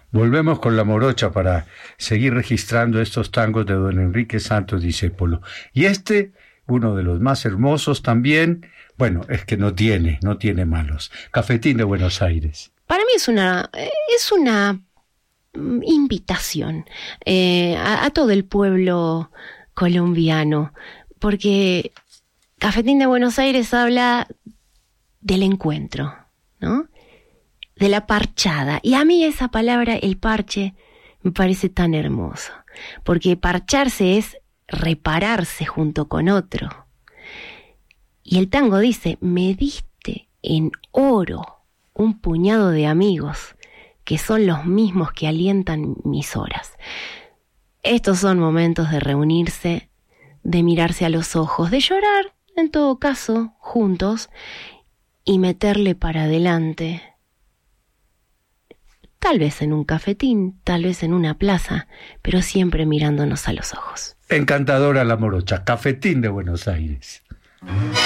Volvemos con la morocha para seguir registrando estos tangos de don Enrique Santos Discépolo. Y uno de los más hermosos también, bueno, es que no tiene malos. Cafetín de Buenos Aires. Para mí es una invitación a todo el pueblo colombiano, porque Cafetín de Buenos Aires habla del encuentro, ¿no? De la parchada. Y a mí esa palabra, el parche, me parece tan hermoso, porque parcharse es repararse junto con otro. Y el tango dice: me diste en oro un puñado de amigos, que son los mismos que alientan mis horas. Estos son momentos de reunirse, de mirarse a los ojos, de llorar, en todo caso, juntos, y meterle para adelante. Tal vez en un cafetín, tal vez en una plaza, pero siempre mirándonos a los ojos. Encantadora la morocha, Cafetín de Buenos Aires.